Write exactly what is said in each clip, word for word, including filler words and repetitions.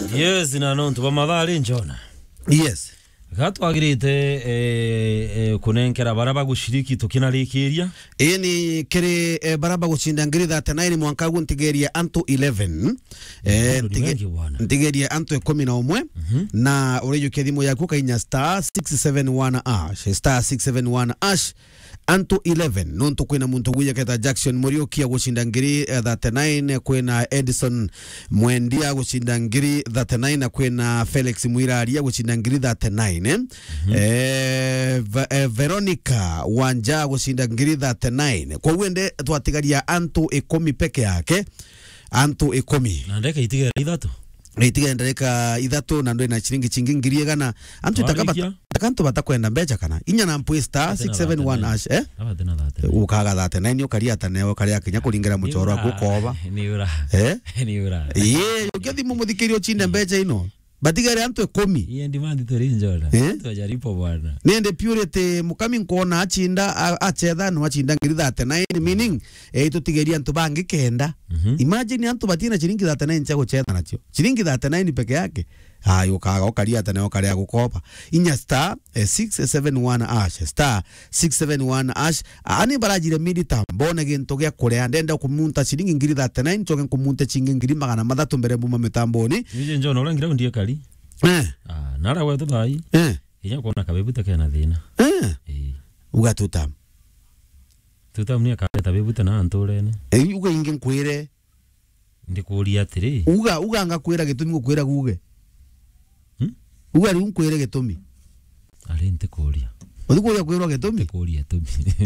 Yes, na nontu bamadhali njona. Yes. Gatwagirite eh, eh, kunenkera baraba gushiriki tukinarikiria. Eni kere eh, baraba gushinda ngiri thirty nine mwanka gu ntigeria anto eleven. Eh ntigeria anto kumi na umwe mm -hmm. na urejo kethimo yaku kainya star six seven one ash star six seven one ash anto eleven nonto kwina muntu guya keta Jackson Murioki gushinda ngiri uh, thirty nine kwina Edison Mwendia gushinda ngiri thirty nine kwina Felix Mwiraria gushinda ngiri thirty nine eh, mm -hmm. eh, eh Veronica Wanja gushinda ngiri thirty nine kwa wende twatigaria anto ikumi peke yake anto ikumi na ndeka itigera ithatu Itiga ndareka ithatu na ndo na chiringi chingi ngiri gana antu takaba takanto batakwenda mbeja kana inya na mpu star six seven one ash eh abathena thate ukaga thate nine ukaria taneo karia kinya kuringera muchoro gukoba ni ura eh ni ura ye ukithi mumuthikirio chinde mbeja ino batigare antu ikumi iye ndimandi tori njora twajaripo bwana nende purity mukami nkona achinda achetha no achinda ngiri thirty nine meaning eh tutigeria antu bangi kenda mm -hmm. Imagine antu batina chiringi thirty nine cha guchetha nacho chiringi thirty nine peke yake hayo ukaga ukaria taneo karia gukopa inya star eh, six seven one ash star six seven one ash ani barajire midita mbone gintu gya kurea ndenda kumunta chiringi ngiri thirty nine choke kumunta chingi ngiri magana mathatu mbere mbuma mitamboni nije njona urangira ndiye kali eh ah nara wetu thai eh inya kuona kabebuta kana thina eh eh ugatuta tuta mnia kaleta bebuta na antorene eh uga inge nkwire ndikuria atiri uga uga ngakwira gitumi gukwira guge hmm? Uga ri unkwire gitumi ari nte kuria Udukuria kwirwa gitumi kuria tumi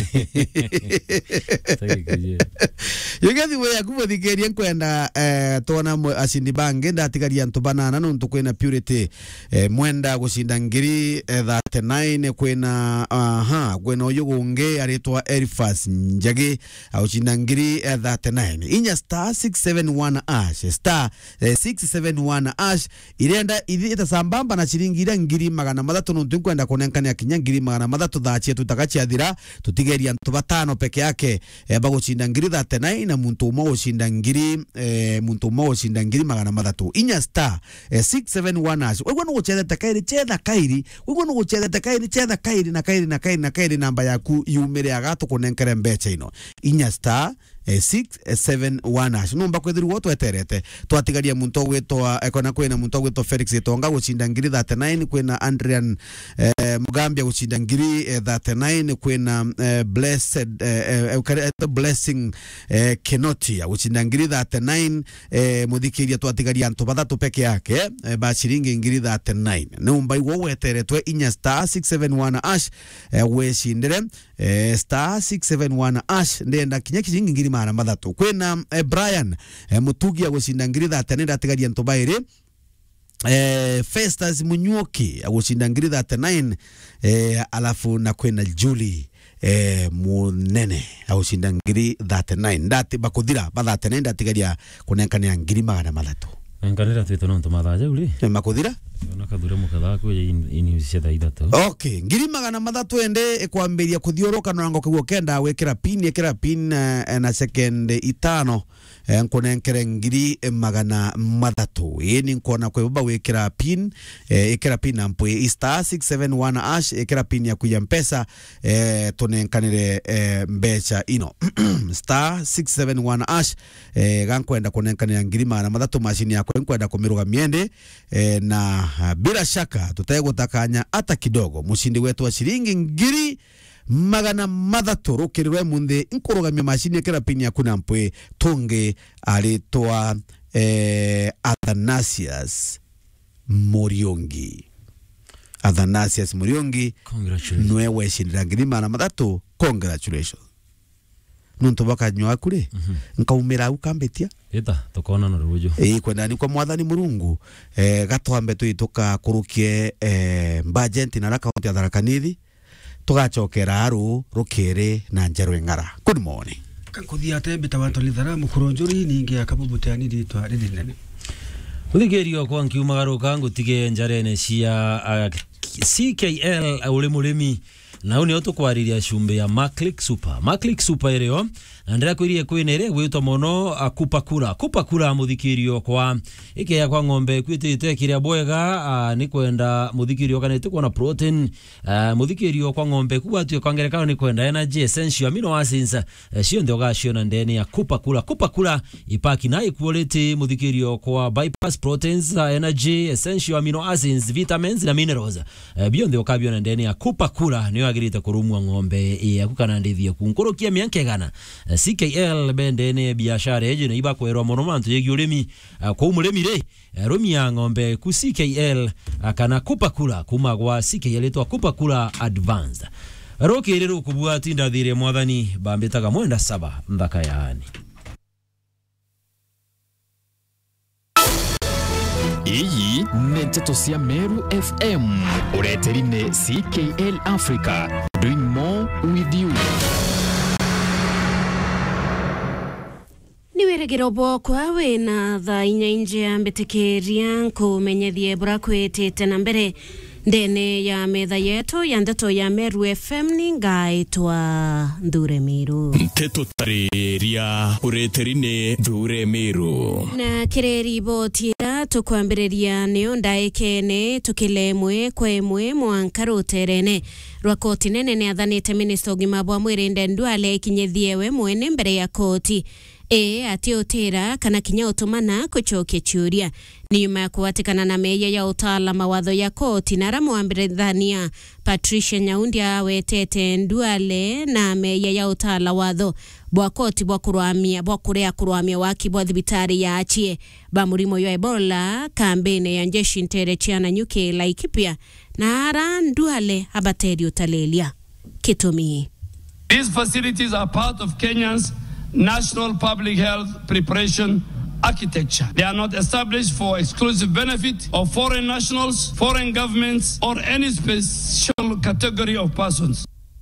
Yegethi we yakuthikeria kwenda eh tona asindi bange ndatigaria ntu banana no ntu kwina purity eh, mwenda gushinda ngiri eh, thirty nine kwina aha kwina uyugunge aritwa Elfas Njagi aushinda ngiri eh, thirty nine inya star six seven one ash star eh, six seven one ash irenda ithita sambamba na chiringi ira ngiri magana mathatu no ntu kwenda kunenkania kinya ngiri magana mathatu thachie tutakachiathira tutigeria ntu batano peke yake eh, bagushinda ngiri thirty nine na muntu umwe ushinda ngiri eh, muntu umwe ushinda ngiri magana mathatu inya star eh, six seven one ash wewe no guchetha takairi chetha kairi wewe no guchetha takairi chetha kairi na kairi na kairi na kairi namba yaku yumire agatu kunenkere mbecha ino inya star eh, six seven one ash numba kwethiru wotu eterete twatigaria muntu gwitwa ekona kwina muntu gwitwa Felix Etonga gushinda ngiri thirty nine kwina Andrian eh, Mugambia gushinda ngiri eh, thirty nine kwina eh, blessed eh, eh, blessing eh, Kenoti gushinda ngiri thirty nine eh, muthikiria twatigaria antu bathatu peke yake eh, ba shiringi ngiri thirty nine numba igwo weteretwe inya star six seven one ash eh, weshindire eh, star six seven one ash ndenda kinya kiringi ngiri magana mathatu kwina eh, Brian eh, Mutugia gushinda ngiri thirty nine atigaria ntu bairi eh, Festus Munyuoki agushinda ngiri thirty nine eh, alafu na kwina Julie eh, Munene agushinda ngiri thirty nine ndati bakuthira ba thirty nine ndatigaria kunenkania ngiri magana mathatu enkanira twito no ntumathaje uri e makuthira ona kadhure mukatha ku ini cia ithatu okay ngiri magana mathatu ende ekwambiria kuthiuruka nango kiguo kenda wekira pin ekira pin uh, na second itano uh, nkonenkere ngiri magana mathatu ini nkona kwe baba wekira pin uh, ekira pin ampwe star six seven one ash ekira pin ya kuya mpesa uh, tonenkanire uh, mbecha ino star six seven one ash uh, gankwenda konenkanira ngiri magana mathatu machine yako nkwenda kumiruga miende uh, na Uh, bila shaka tutaegutakanya hata kidogo mushindi wetu wa shiringi ngiri magana mathatu rukirwe munde nkurugamia mashini kera pini ya kuna mpwe tunge alitoa eh, Athanasius Muriongi Athanasius Muriongi nwe weshindira ngiri magana mathatu congratulations nuntu baka nyoa kure mm -hmm. nkaumira ukambetia eta tokona no rujo eh kwenda ni kwa mwathani Murungu eh gatwambe tuituka kurukie eh budget na account ya Tharaka-Nithi tugachokera aru rukire na njerwe ngara good morning kakuthia tembe tawanto lithara mukuronjuri ningi akabubutani ditwa ridinene uthigerio kwa nkiumagaruka ngutige njarene cia C K L uri murimi na uni otukwariria shumbe ya Maclick Super. Maclick Super ereo na ndira kwirie kwinere gwitwa mono akupa kura kupa kura muthikirio kwa ike ya kwa ng'ombe kwitite kiria bwega ni kwenda muthikirio kana ite kuona protein muthikirio kwa ng'ombe kuwatio kwangerekano ni kwenda energy essential amino acids cio ndio gaciona ndeni ya kupa kura kupa kura ipaki na quality muthikirio kwa bypass proteins energy essential amino acids vitamins na minerals bio ndio kabiona ndeni ya kupa kura niyo agirite kurumwa ng'ombe ya kukana ndithie kunkorokia mianke gana C K L bendene biashara eje ne iba kwerwa mono mantu yegi urimi kwa umuremi re rumi ya ng'ombe ku C K L kana kupa kura kuma kwa C K L etwa kupa kura advanced rokirero kubwati ndathire mwathani bambitaga mwenda saba mthaka yaani iyi ni Nteto cia Meru F M ureterine C K L Africa doing more with you. Niweregero bokwa wena tha inya inje ya mbetekeria nkumenyethie bura kwitite na mbere ndene ya metha yetu ya Nteto ya Meru F M ni ngaitwa Ndure Miru. Nteto tareria ureterine Ndure Miru. Na kireri botira tukwambiriria ni ondaikene tukilemwe kwemwe mwankaruterene rwakoti nene ni athanite minister ugima bwa mwiri Ndendwale ikinyethiewe mwene mbere ya koti e ati otera kana kinya utumana kuchoke churia nima kuwatikana na meya ya utala mawatho ya koti na ramwambirithania Patricia Nyaundia wetete Ndwale na meya ya utala watho bwa koti bwa kurwamia bwa kurea kurwamia waki bwa thibitari ya achie ba murimo ya Ebola kambene ya njeshi ntere chiana nyuke Laikipia na ara Ndwale abateri utalelia kitumi. These facilities are part of Kenya's National Public Health Preparation Architecture. They are not established for exclusive benefit of foreign nationals, foreign governments, or any special category of persons.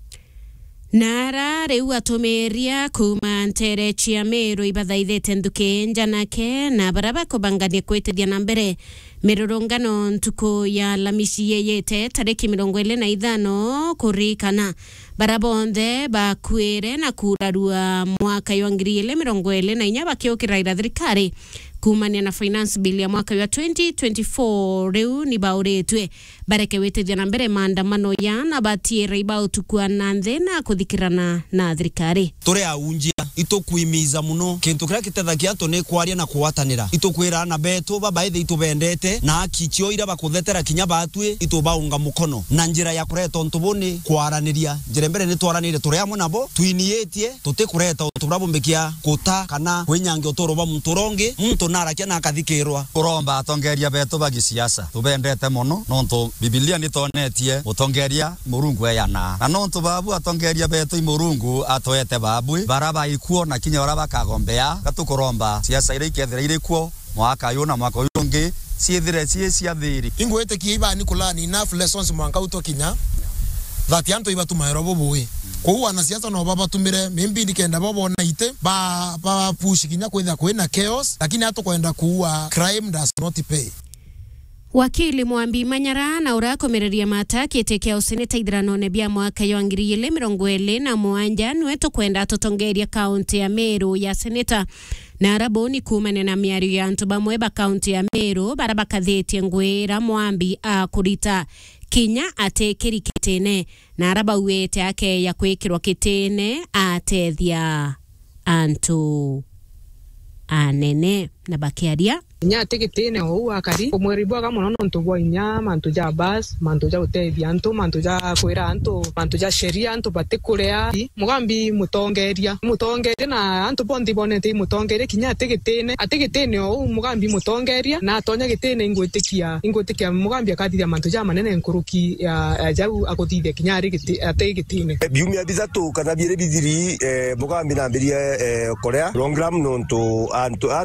Nara reu atumeria kuma ntere chia Meru ibathaithete nduke njanake na baraba kubangania kwitithia na mbere mirurungano ntuku ya lamisi yeyete tariki mirongo ine na ithano kurikana barabonde bakwire na kurarua mwaka wa ngiri ile mirongo ine na inya bakiukira thirikari kumania na finance bill ya mwaka wa twenty twenty-four reu ni bauretwe bareke wetithia na mbere maandamano ya na batiere ibao tukua na nthena kuthikirana na thirikari tore aunjia itukuimiza muno kintu kira kitethakia to ne kwaria na kuwatanira itukwira na beto babaithe itubendete na akichio ira bakuthetera kinya batwe itubaunga mukono na njira ya kureta ntubuni kwaraniria njira mbere ni twaranire tore amwe nabo tuinietie tutikureta tubabombekia kuta kana kwenyange utoroba mturongi mtu narakia na akathikirwa uromba atongeria beto bagi siasa tubendete muno nonto Biblia ni tonetie utongeria murungu yana na nonto babu atongeria beto imurungu atoete babu baraba ikuo na kinya ora bakagombea gatukuromba siasa ire ikethira ire kuo mwaka yona mwaka yonge siethire sie cia thiri ingwete kiiba ni kulani enough lessons mwanka utokinya that yanto iba tumaero bobuwe ko wana siasa no baba tumire mimbi ndikenda bobo na ite ba ba push kinya kwenda kwena chaos lakini hato kwenda kuua crime does not pay. Wakili Mwambi Manyara na urakomereria mataki etekea useneta idranone bia mwaka yo ngiri ile mirongo ine na mwanja nweto kwenda totongeria kaunti ya Meru ya seneta na araboni kumene na miario ya antu bamweba kaunti ya Meru barabakathete ngwira Mwambi akurita kinya atekeri kitene na araba uwete ake ya kwekirwa kitene atethia antu anene na bakiaria nya tikitine ho akari omweribwa kama nono ntubwa inya mantu ja bas mantu ja utethi antu mantu ja kwira antu mantu ja sheria antu batikurea mugambi mutongeria mutongeria na antu bondi bonete mutongeria kinya tikitine atikitine ho mugambi mutongeria na tonya gitine ingwitikia ingwitikia mugambi akatithia mantu ja manene nkuruki ya jau akotithia kinya ri atikitine biumia bizatu kana bire biziri mugambi na mbirie korea program nonto antu antu bena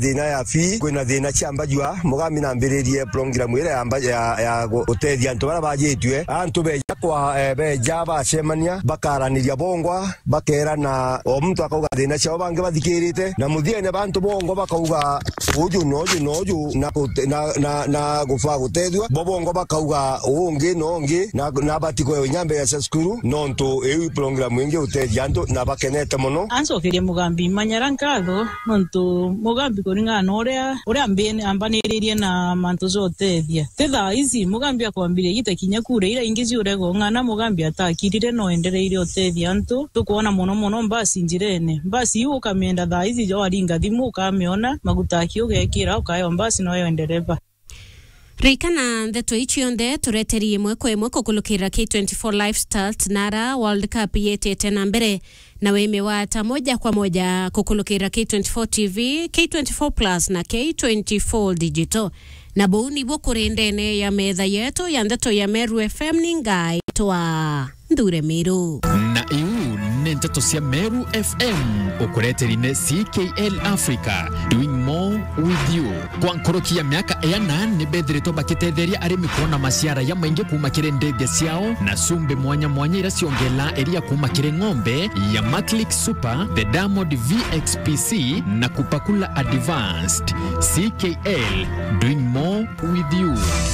thina ya fi kwina thina chamba jua mugambi na mbiririe program ire amba ya ya gutethia antu bara bajitwe antu beja kwa beja bacemania bakaraniria bongwa bakera na o muntu akauga thina cio bange bathikirite na muthiene bantu bongo bakauga uju noju noju na na na, na gufa gutethwa bobongo bakauga ungi nongi na na batiko nyambe ya skuru nonto e program inge utethia antu na bakenete muno anso kiria mugambi manyarangatho nonto mugambi kuringa noria uria mbene ambaniririe na mantu zotethia tetha izi mugambi akwambire gite kinya kure ira ingi ciurego ngana mugambi atakirire no endereire otethia antu tukuona muno muno mbasi njirene mbasi yu kamenda tha izi jo aringa thimu kamiona magutaki ugekira ukayo mbasi no yo endereva Rikana ndeto ichio nde tureteri imwe kwa imwe kukulukira K twenty-four Lifestyle Nara World Cup yete tena mbere na weme wata moja kwa moja kukulukira K twenty-four T V, K twenty-four Plus na K twenty-four Digital. Na buuni bukurindene ya medha yetu ya ndeto ya Meru F M ningai toa Ndure Miru. Na iu ndeto sia Meru F M ukureterine C K L Africa doing more with you. Kwa nkoroki ya miaka eyana ni bedreto bakitetheria arimi kuona masiara ya maingi kumakire ndege siao na sumbe mwanya mwanya irasiongela eria kumakire ngombe ya Maclick Super, the Diamond V X P C na Kupakula Advanced. C K L doing more with you.